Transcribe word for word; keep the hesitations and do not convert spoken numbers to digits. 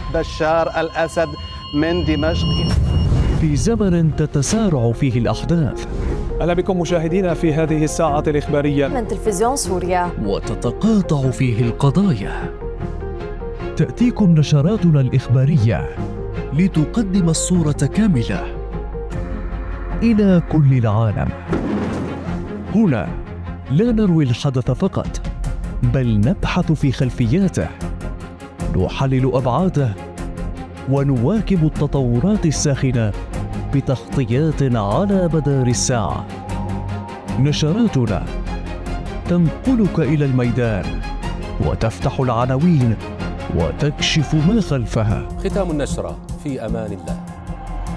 بشار الأسد من دمشق. في زمن تتسارع فيه الأحداث، أهلا بكم مشاهدينا في هذه الساعة الإخبارية من تلفزيون سوريا، وتتقاطع فيه القضايا، تأتيكم نشراتنا الإخبارية لتقدم الصورة كاملة إلى كل العالم. هنا لا نروي الحدث فقط، بل نبحث في خلفياته، نحلل أبعاده، ونواكب التطورات الساخنة بتغطيات على مدار الساعة. نشراتنا تنقلك إلى الميدان وتفتح العناوين وتكشف ما خلفها. ختام النشرة، في أمان الله.